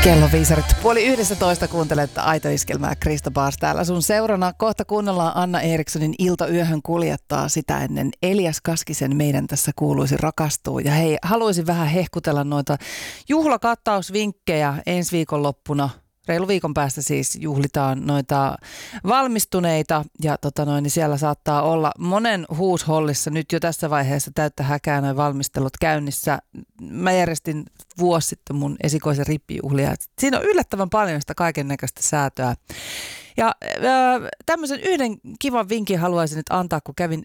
Kello viisarit 10:30 kuuntelet Aito Iskelmää, Krista Baars täällä sun seurana. Kohta kuunnellaan Anna Erikssonin Ilta yöhön kuljettaa, sitä ennen Elias Kaskisen Meidän tässä kuuluisi rakastua. Ja hei, haluaisin vähän hehkutella noita juhlakattausvinkkejä ensi viikonloppuna. Reilu viikon päästä siis juhlitaan noita valmistuneita ja niin siellä saattaa olla monen huushollissa nyt jo tässä vaiheessa täyttä häkää noin valmistelut käynnissä. Mä järjestin vuosi sitten mun esikoisen rippijuhlia. Siinä on yllättävän paljon sitä kaiken näköistä säätöä. Ja tämmöisen yhden kivan vinkin haluaisin nyt antaa, kun kävin